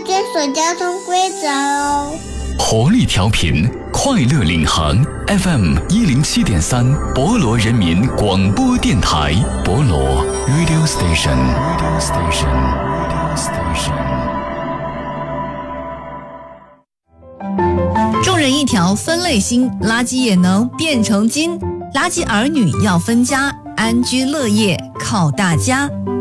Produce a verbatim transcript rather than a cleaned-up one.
遵守交通规则哦。 活力调频，快乐领航 F M 一零七点三，博罗人民广播电台，博罗 Radio Station Radio Station Radio Station。 众人一条分类心，垃圾也能变成金。垃圾儿女要分家，安居乐业靠大家。